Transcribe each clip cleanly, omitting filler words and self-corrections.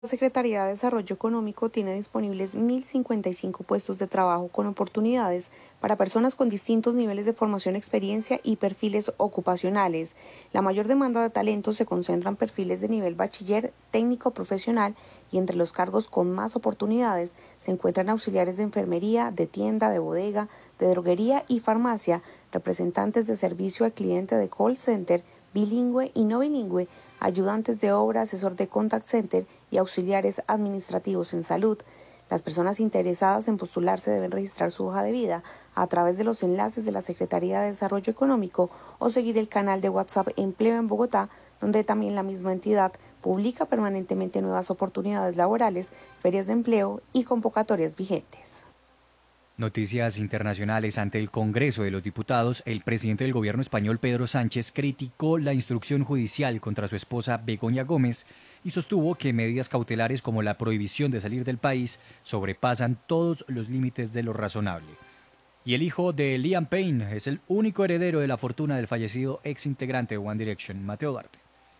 La Secretaría de Desarrollo Económico tiene disponibles 1.055 puestos de trabajo con oportunidades para personas con distintos niveles de formación, experiencia y perfiles ocupacionales. La mayor demanda de talentos se concentra en perfiles de nivel bachiller, técnico profesional, y entre los cargos con más oportunidades se encuentran auxiliares de enfermería, de tienda, de bodega, de droguería y farmacia, representantes de servicio al cliente de call center, bilingüe y no bilingüe, ayudantes de obra, asesor de contact center y auxiliares administrativos en salud. Las personas interesadas en postularse deben registrar su hoja de vida a través de los enlaces de la Secretaría de Desarrollo Económico o seguir el canal de WhatsApp Empleo en Bogotá, donde también la misma entidad publica permanentemente nuevas oportunidades laborales, ferias de empleo y convocatorias vigentes. Noticias internacionales. Ante el Congreso de los Diputados, el presidente del gobierno español, Pedro Sánchez, criticó la instrucción judicial contra su esposa Begoña Gómez y sostuvo que medidas cautelares como la prohibición de salir del país sobrepasan todos los límites de lo razonable. Y el hijo de Liam Payne es el único heredero de la fortuna del fallecido ex integrante de One Direction, Mateo Duarte.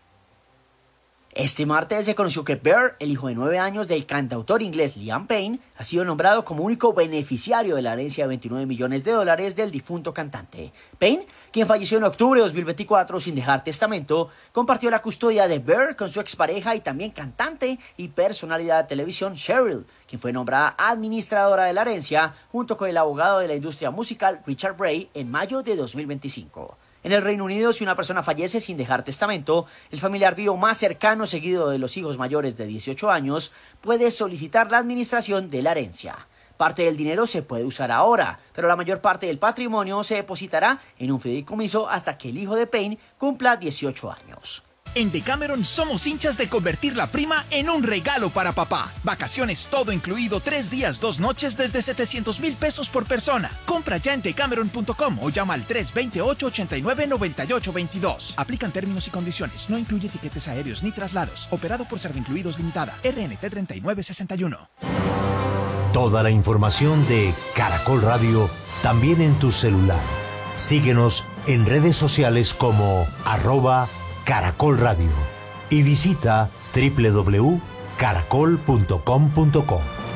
Este martes se conoció que Bear, el hijo de 9 años del cantautor inglés Liam Payne, ha sido nombrado como único beneficiario de la herencia de 29 millones de dólares del difunto cantante. Payne, quien falleció en octubre de 2024 sin dejar testamento, compartió la custodia de Bear con su expareja y también cantante y personalidad de televisión Cheryl, quien fue nombrada administradora de la herencia junto con el abogado de la industria musical Richard Bray en mayo de 2025. En el Reino Unido, si una persona fallece sin dejar testamento, el familiar vivo más cercano, seguido de los hijos mayores de 18 años, puede solicitar la administración de la herencia. Parte del dinero se puede usar ahora, pero la mayor parte del patrimonio se depositará en un fideicomiso hasta que el hijo de Payne cumpla 18 años. En Decameron somos hinchas de convertir la prima en un regalo para papá. Vacaciones todo incluido, 3 días, 2 noches desde 700,000 pesos por persona. Compra ya en decameron.com o llama al 328-89-9822. Aplican términos y condiciones. No incluye tiquetes aéreos ni traslados. Operado por Servincluidos Limitada. RNT 3961. Toda la información de Caracol Radio también en tu celular. Síguenos en redes sociales como @Caracol Radio y visita www.caracol.com.co.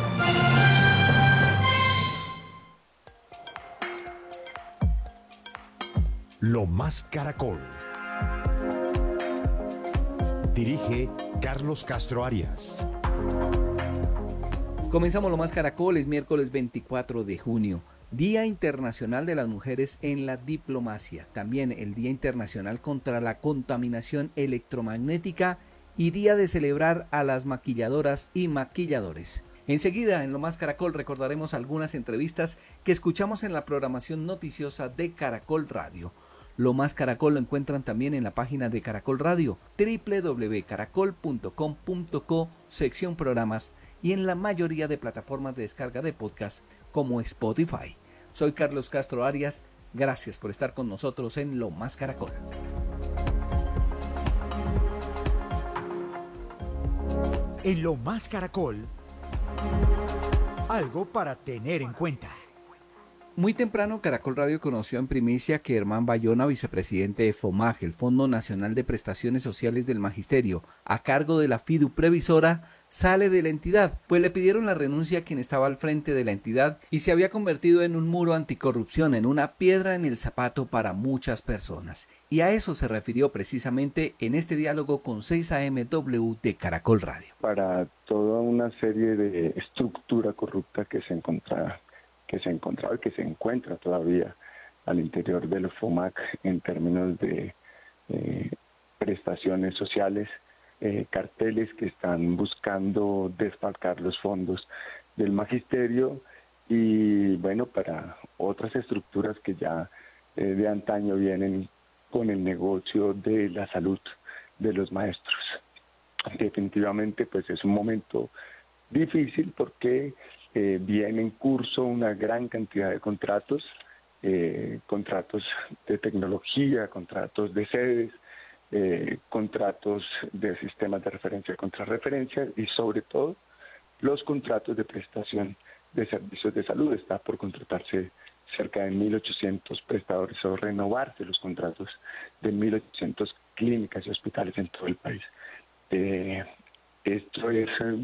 Lo más Caracol. Dirige Carlos Castro Arias. Comenzamos Lo más Caracol, es miércoles 24 de junio. Día Internacional de las Mujeres en la Diplomacia, también el Día Internacional contra la Contaminación Electromagnética y Día de celebrar a las maquilladoras y maquilladores. Enseguida, en Lo Más Caracol, recordaremos algunas entrevistas que escuchamos en la programación noticiosa de Caracol Radio. Lo Más Caracol lo encuentran también en la página de Caracol Radio, www.caracol.com.co, sección programas, y en la mayoría de plataformas de descarga de podcast como Spotify. Soy Carlos Castro Arias, gracias por estar con nosotros en Lo Más Caracol. En Lo Más Caracol, algo para tener en cuenta. Muy temprano, Caracol Radio conoció en primicia que Herman Bayona, vicepresidente de FOMAG, el Fondo Nacional de Prestaciones Sociales del Magisterio, a cargo de la fiduprevisora, sale de la entidad, pues le pidieron la renuncia a quien estaba al frente de la entidad y se había convertido en un muro anticorrupción, en una piedra en el zapato para muchas personas. Y a eso se refirió precisamente en este diálogo con 6AMW de Caracol Radio. Para toda una serie de estructura corrupta que se encontraba y que se encuentra todavía al interior del FOMAC en términos de prestaciones sociales, carteles que están buscando desfalcar los fondos del magisterio y bueno, para otras estructuras que ya de antaño vienen con el negocio de la salud de los maestros. Definitivamente pues es un momento difícil porque viene en curso una gran cantidad de contratos, contratos de tecnología, contratos de sedes, contratos de sistemas de referencia y contrarreferencia y sobre todo los contratos de prestación de servicios de salud. Está por contratarse cerca de 1.800 prestadores o renovarse los contratos de 1.800 clínicas y hospitales en todo el país. Esto es